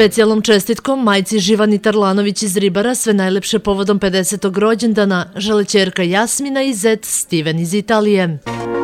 Specijalnom čestitkom majci Živani Tarlanović iz Ribara sve najlepše povodom 50. rođendana žele ćerka Jasmina i zet Steven iz Italije.